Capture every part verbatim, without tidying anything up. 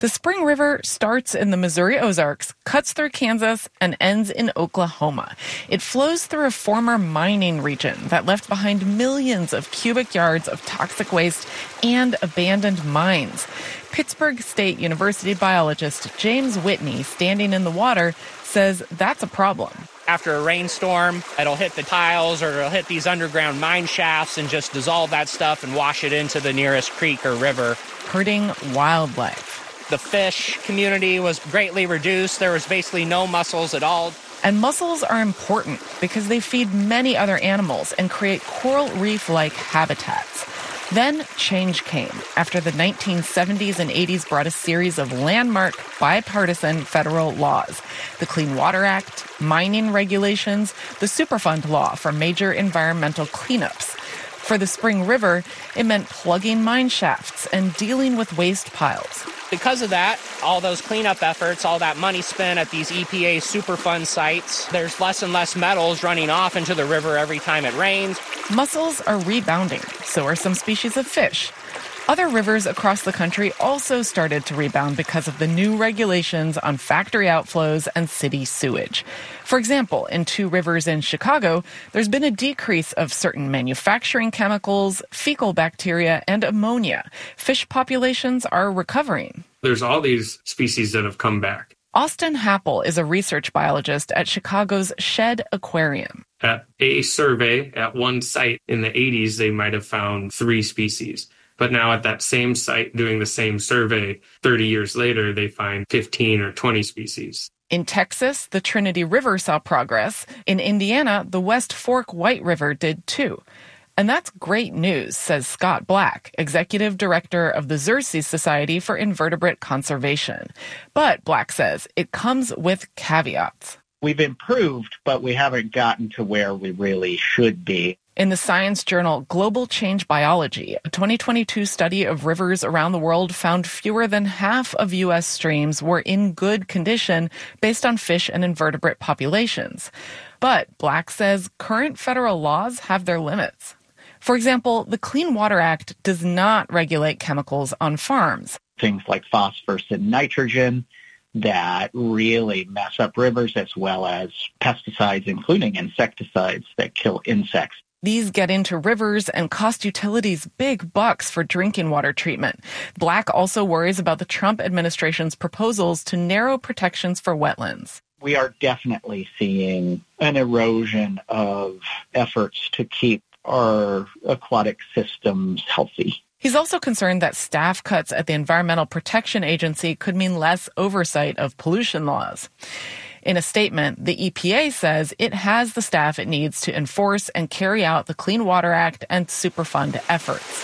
The Spring River starts in the Missouri Ozarks, cuts through Kansas, and ends in Oklahoma. It flows through a former mining region that left behind millions of cubic yards of toxic waste and abandoned mines. Pittsburgh State University biologist James Whitney, standing in the water, says that's a problem. After a rainstorm, it'll hit the tiles or it'll hit these underground mine shafts and just dissolve that stuff and wash it into the nearest creek or river. Hurting wildlife. The fish community was greatly reduced. There was basically no mussels at all. And mussels are important because they feed many other animals and create coral reef-like habitats. Then change came after the nineteen seventies and eighties brought a series of landmark bipartisan federal laws. The Clean Water Act, mining regulations, the Superfund law for major environmental cleanups. For the Spring River, it meant plugging mine shafts and dealing with waste piles. Because of that, all those cleanup efforts, all that money spent at these E P A Superfund sites, there's less and less metals running off into the river every time it rains. Mussels are rebounding, so are some species of fish. Other rivers across the country also started to rebound because of the new regulations on factory outflows and city sewage. For example, in two rivers in Chicago, there's been a decrease of certain manufacturing chemicals, fecal bacteria, and ammonia. Fish populations are recovering. There's all these species that have come back. Austin Happel is a research biologist at Chicago's Shed Aquarium. At a survey at one site in the eighties, they might have found three species. But now at that same site doing the same survey, thirty years later, they find fifteen or twenty species. In Texas, the Trinity River saw progress. In Indiana, the West Fork White River did too. And that's great news, says Scott Black, executive director of the Xerces Society for Invertebrate Conservation. But Black says it comes with caveats. We've improved, but we haven't gotten to where we really should be. In the science journal Global Change Biology, a twenty twenty-two study of rivers around the world found fewer than half of U S streams were in good condition based on fish and invertebrate populations. But Black says current federal laws have their limits. For example, the Clean Water Act does not regulate chemicals on farms. Things like phosphorus and nitrogen that really mess up rivers, as well as pesticides, including insecticides that kill insects. These get into rivers and cost utilities big bucks for drinking water treatment. Black also worries about the Trump administration's proposals to narrow protections for wetlands. We are definitely seeing an erosion of efforts to keep our aquatic systems healthy. He's also concerned that staff cuts at the Environmental Protection Agency could mean less oversight of pollution laws. In a statement, the E P A says it has the staff it needs to enforce and carry out the Clean Water Act and Superfund efforts.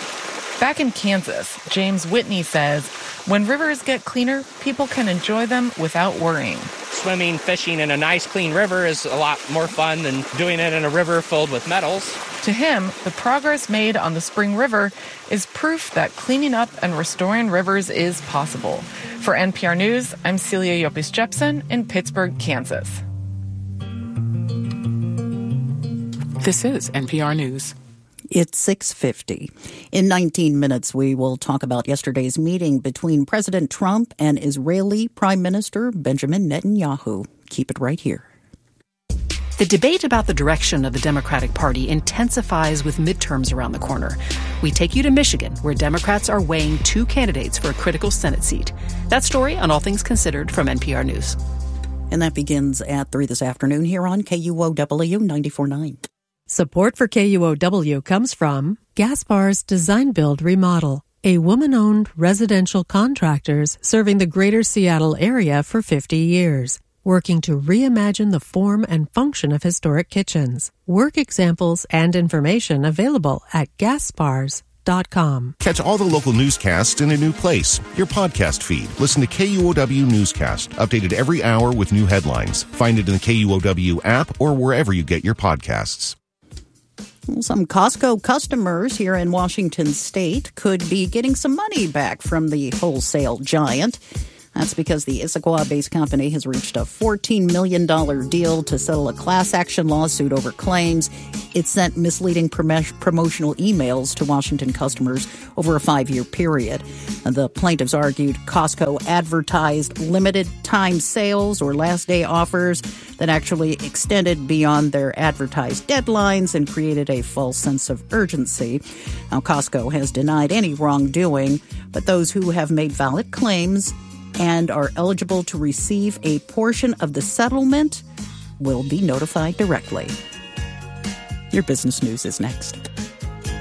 Back in Kansas, James Whitney says, when rivers get cleaner, people can enjoy them without worrying. Swimming, fishing in a nice, clean river is a lot more fun than doing it in a river filled with metals. To him, the progress made on the Spring River is proof that cleaning up and restoring rivers is possible. For N P R News, I'm Celia Yopis Jepsen in Pittsburgh, Kansas. This is N P R News. It's six fifty. In nineteen minutes, we will talk about yesterday's meeting between President Trump and Israeli Prime Minister Benjamin Netanyahu. Keep it right here. The debate about the direction of the Democratic Party intensifies with midterms around the corner. We take you to Michigan, where Democrats are weighing two candidates for a critical Senate seat. That story on All Things Considered from N P R News. And that begins at three this afternoon here on K U O W ninety-four point nine. Support for K U O W comes from Gaspar's Design Build Remodel, a woman-owned residential contractors serving the greater Seattle area for fifty years. Working to reimagine the form and function of historic kitchens. Work examples and information available at gaspars dot com. Catch all the local newscasts in a new place. Your podcast feed. Listen to K U O W Newscast, updated every hour with new headlines. Find it in the K U O W app or wherever you get your podcasts. Some Costco customers here in Washington State could be getting some money back from the wholesale giant. That's because the Issaquah-based company has reached a fourteen million dollars deal to settle a class action lawsuit over claims it sent misleading prom- promotional emails to Washington customers over a five-year period. The plaintiffs argued Costco advertised limited time sales or last day offers that actually extended beyond their advertised deadlines and created a false sense of urgency. Now, Costco has denied any wrongdoing, but those who have made valid claims and are eligible to receive a portion of the settlement will be notified directly. Your business news is next.